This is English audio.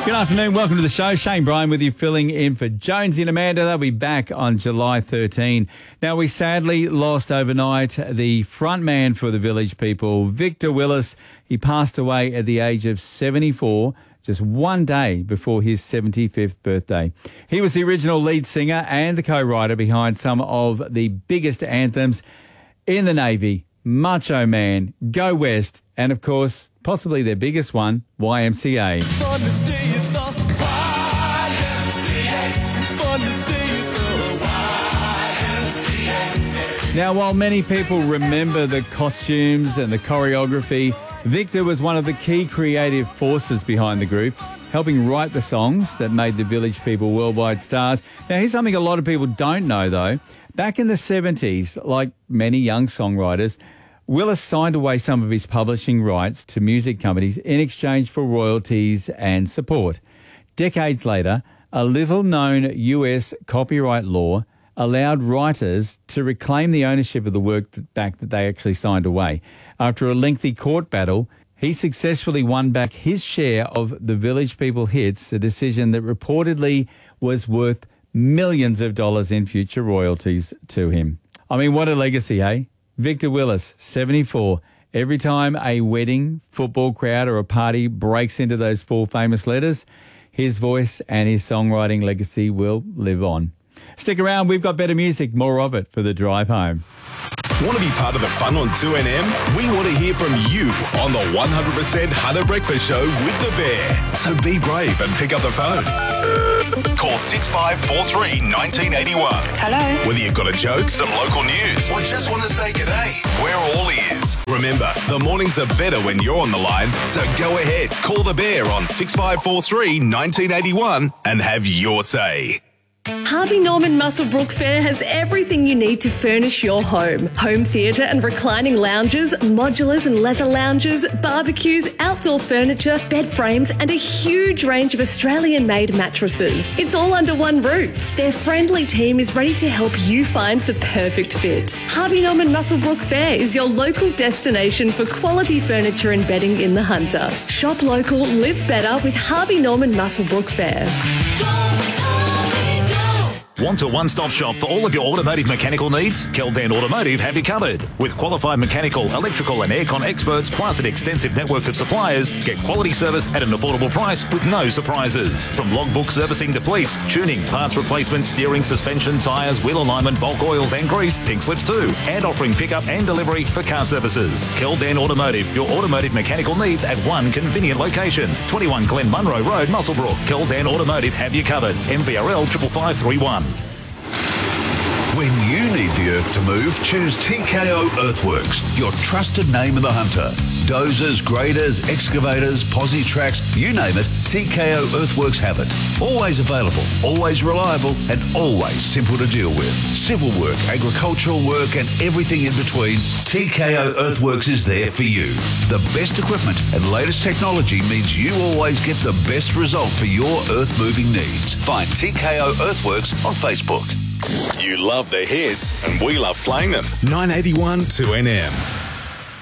Good afternoon. Welcome to the show. Shane Bryan with you, filling in for Jonesy and Amanda. They'll be back on July 13. Now, we sadly lost overnight the front man for the Village People, Victor Willis. He passed away at the age of 74, just one day before his 75th birthday. He was the original lead singer and the co-writer behind some of the biggest anthems in the Navy: Macho Man, Go West, and of course, possibly their biggest one, YMCA. Now, while many people remember the costumes and the choreography, Victor was one of the key creative forces behind the group, helping write the songs that made the Village People worldwide stars. Now, here's something a lot of people don't know, though. Back in the 70s, like many young songwriters, Willis signed away some of his publishing rights to music companies in exchange for royalties and support. Decades later, a little-known US copyright law allowed writers to reclaim the ownership of the work back that they actually signed away. After a lengthy court battle, he successfully won back his share of the Village People hits, a decision that reportedly was worth millions of dollars in future royalties to him. I mean, what a legacy, eh? Victor Willis, 74. Every time a wedding, football crowd or a party breaks into those four famous letters, his voice and his songwriting legacy will live on. Stick around, we've got better music, more of it for the drive home. Want to be part of the fun on 2NM? We want to hear from you on the 100% Hunter Breakfast Show with the Bear. So be brave and pick up the phone. Call 6543 1981. Hello. Whether you've got a joke, some local news, or just want to say g'day, we're all ears. Remember, the mornings are better when you're on the line, so go ahead, call the Bear on 6543 1981 and have your say. Harvey Norman Muswellbrook Fair has everything you need to furnish your home. Home theatre and reclining lounges, modulars and leather lounges, barbecues, outdoor furniture, bed frames and a huge range of Australian-made mattresses. It's all under one roof. Their friendly team is ready to help you find the perfect fit. Harvey Norman Muswellbrook Fair is your local destination for quality furniture and bedding in the Hunter. Shop local, live better with Harvey Norman Muswellbrook Fair. Want a one-stop shop for all of your automotive mechanical needs? Keldan Automotive have you covered. With qualified mechanical, electrical and aircon experts, plus an extensive network of suppliers, get quality service at an affordable price with no surprises. From logbook servicing to fleets, tuning, parts replacement, steering, suspension, tyres, wheel alignment, bulk oils and grease, pink slips too, and offering pickup and delivery for car services. Keldan Automotive, your automotive mechanical needs at one convenient location. 21 Glen Munro Road, Muswellbrook. Keldan Automotive have you covered. MVRL 55531. When you need the earth to move, choose TKO Earthworks, your trusted name in the Hunter. Dozers, graders, excavators, posi tracks, you name it, TKO Earthworks have it. Always available, always reliable, and always simple to deal with. Civil work, agricultural work, and everything in between, TKO Earthworks is there for you. The best equipment and latest technology means you always get the best result for your earth-moving needs. Find TKO Earthworks on Facebook. You love the hits, and we love playing them. 981 2NM.